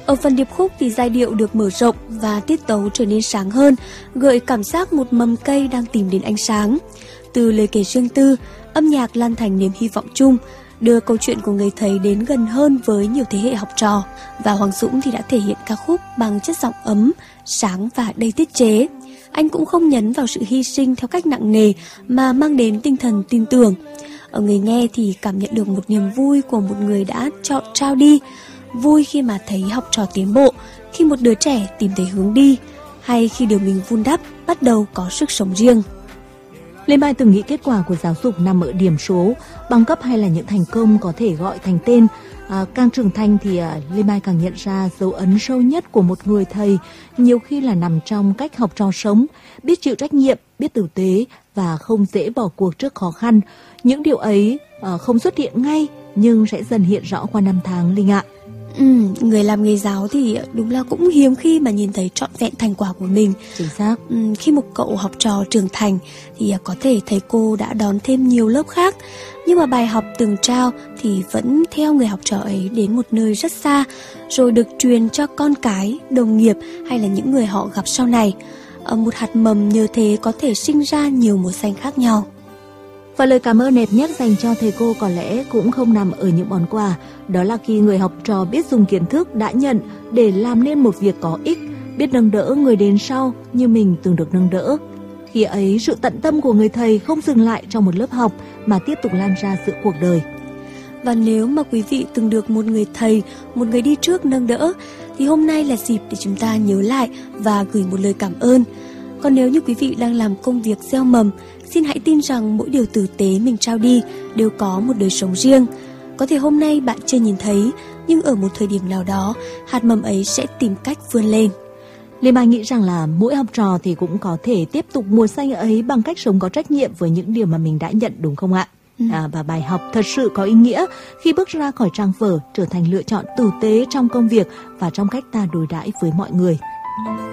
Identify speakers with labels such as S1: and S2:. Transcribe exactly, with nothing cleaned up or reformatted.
S1: Ở phần điệp khúc thì giai điệu được mở rộng và tiết tấu trở nên sáng hơn, gợi cảm giác một mầm cây đang tìm đến ánh sáng. Từ lời kể riêng tư, âm nhạc lan thành niềm hy vọng chung, đưa câu chuyện của người thầy đến gần hơn với nhiều thế hệ học trò. Và Hoàng Dũng thì đã thể hiện ca khúc bằng chất giọng ấm, sáng và đầy tiết chế. Anh cũng không nhấn vào sự hy sinh theo cách nặng nề mà mang đến tinh thần tin tưởng. Ở người nghe thì cảm nhận được một niềm vui của một người đã chọn trao đi. Vui khi mà thấy học trò tiến bộ, khi một đứa trẻ tìm thấy hướng đi, hay khi điều mình vun đắp bắt đầu có sức sống riêng.
S2: Lê Mai từng nghĩ kết quả của giáo dục nằm ở điểm số, bằng cấp hay là những thành công có thể gọi thành tên. À, càng trưởng thành thì à, Lê Mai càng nhận ra dấu ấn sâu nhất của một người thầy nhiều khi là nằm trong cách học trò sống, biết chịu trách nhiệm, biết tử tế và không dễ bỏ cuộc trước khó khăn. Những điều ấy à, không xuất hiện ngay nhưng sẽ dần hiện rõ qua năm tháng, Linh ạ.
S1: Ừ, người làm nghề giáo thì đúng là cũng hiếm khi mà nhìn thấy trọn vẹn thành quả của mình.
S2: Chính xác.
S1: Ừ, khi một cậu học trò trưởng thành thì có thể thầy cô đã đón thêm nhiều lớp khác, nhưng mà bài học từng trao thì vẫn theo người học trò ấy đến một nơi rất xa, rồi được truyền cho con cái, đồng nghiệp hay là những người họ gặp sau này. Ở một hạt mầm như thế có thể sinh ra nhiều màu xanh khác nhau.
S2: Và lời cảm ơn đẹp nhất dành cho thầy cô có lẽ cũng không nằm ở những món quà. Đó là khi người học trò biết dùng kiến thức đã nhận để làm nên một việc có ích, biết nâng đỡ người đến sau như mình từng được nâng đỡ. Khi ấy, sự tận tâm của người thầy không dừng lại trong một lớp học mà tiếp tục lan ra giữa cuộc đời.
S1: Và nếu mà quý vị từng được một người thầy, một người đi trước nâng đỡ, thì hôm nay là dịp để chúng ta nhớ lại và gửi một lời cảm ơn. Còn nếu như quý vị đang làm công việc gieo mầm, xin hãy tin rằng mỗi điều tử tế mình trao đi đều có một đời sống riêng. Có thể hôm nay bạn chưa nhìn thấy, nhưng ở một thời điểm nào đó, hạt mầm ấy sẽ tìm cách vươn lên.
S2: Lê Mai nghĩ rằng là mỗi học trò thì cũng có thể tiếp tục mùa xanh ấy bằng cách sống có trách nhiệm với những điều mà mình đã nhận, đúng không ạ? Ừ. À, và bài học thật sự có ý nghĩa khi bước ra khỏi trang vở, trở thành lựa chọn tử tế trong công việc và trong cách ta đối đãi với mọi người.